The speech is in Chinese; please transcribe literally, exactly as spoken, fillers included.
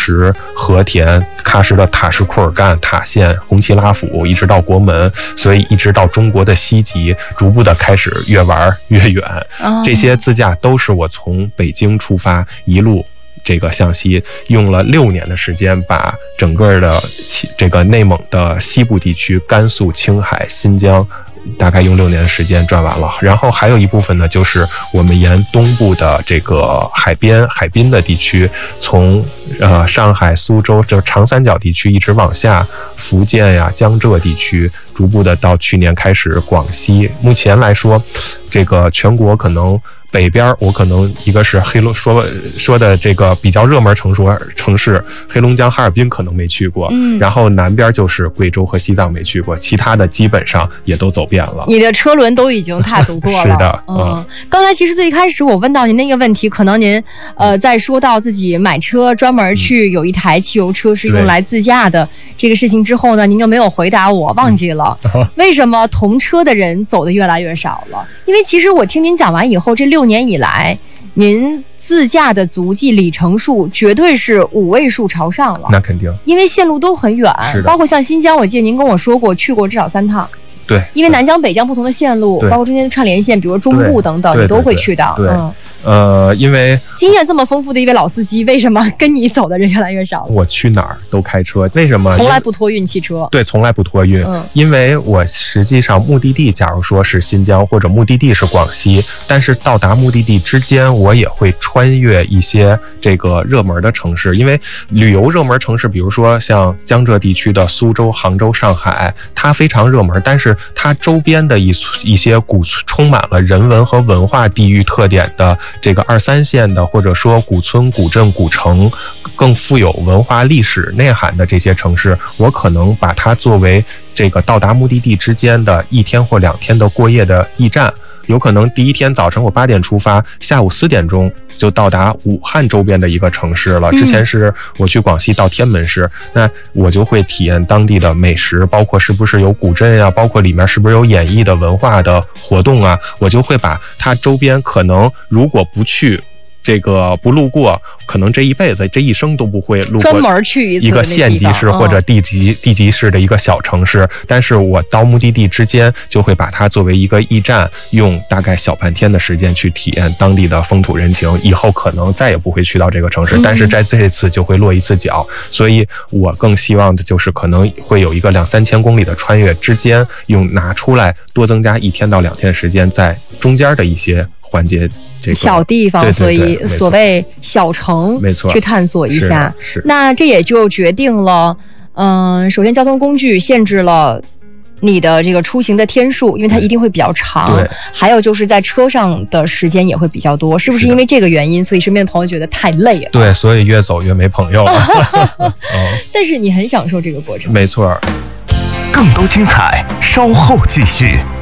什、和田、喀什的塔什库尔干、塔县、红旗拉府，一直到国门，所以一直到中国的西极，逐步的开始越玩越远。这些自驾都是我从北京出发，一路这个向西，用了六年的时间，把整个的这个内蒙的西部地区，甘肃、青海、新疆，大概用六年的时间转完了。然后还有一部分呢，就是我们沿东部的这个海边、海滨的地区，从呃上海、苏州这长三角地区一直往下，福建呀、江浙地区，逐步的到去年开始广西。目前来说，这个全国可能北边我可能一个是黑龙说说的这个比较热门城市城市黑龙江哈尔滨可能没去过，嗯，然后南边就是贵州和西藏没去过，其他的基本上也都走遍了。 你的车轮都已经踏足过了。 是的，嗯。 嗯，刚才其实最开始我问到您那个问题，可能您呃在说到自己买车专门去有一台汽油车是用来自驾的这个事情之后呢，您就没有回答我，忘记了、嗯、为什么同车的人走的越来越少了？因为其实我听您讲完以后，这六年以来您自驾的足迹里程数绝对是五位数朝上了。 那肯定， 因为线路都很远，包括像新疆，我记得您跟我说过去过至少三趟。 对， 因为南疆、北疆不同的线路，包括中间的串联线，比如说中部等等，你都会去到。 对，嗯、呃，因为经验这么丰富的一位老司机，为什么跟你走的人越来越少？ 我去哪儿都开车，为什么？ 从来不托运汽车。 对，从来不托运。嗯，因为我实际上目的地，假如说是新疆或者目的地是广西，但是到达目的地之间，我也会穿越一些这个热门的城市，因为旅游热门城市，比如说像江浙地区的苏州、杭州、上海，它非常热门，但是它周边的一一些古充满了人文和文化地域特点的这个二三线的，或者说古村、古镇、古城，更富有文化历史内涵的这些城市，我可能把它作为这个到达目的地之间的一天或两天的过夜的驿站。有可能第一天早晨我八点出发，下午四点钟就到达武汉周边的一个城市了。之前是我去广西到天门市，那我就会体验当地的美食，包括是不是有古镇啊，包括里面是不是有演艺的文化的活动啊，我就会把它周边可能如果不去这个不路过，可能这一辈子这一生都不会路过专门去一次一个县级市或者地级、嗯、地级市的一个小城市，但是我到目的地之间就会把它作为一个驿站，用大概小半天的时间去体验当地的风土人情，以后可能再也不会去到这个城市、嗯、但是在这次就会落一次脚，所以我更希望的就是可能会有一个两三千公里的穿越之间，用拿出来多增加一天到两天的时间，在中间的一些环节、这个、 小地方， 对对对， 所以所谓小城， 没错， 去探索一下。 是是， 那这也就决定了，嗯、呃，首先交通工具限制了你的这个出行的天数，因为它一定会比较长。还有就是在车上的时间也会比较多，是不是因为这个原因，所以身边的朋友觉得太累了？ 对，所以越走越没朋友了。 嗯、但是你很享受这个过程。 没错。 更多精彩，稍后继续。